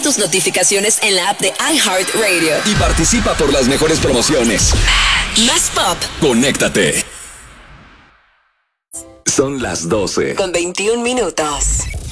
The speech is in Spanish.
tus notificaciones en la app de iHeartRadio. Y participa por las mejores promociones. Más pop. Conéctate. Son las 12. Con 21 minutos.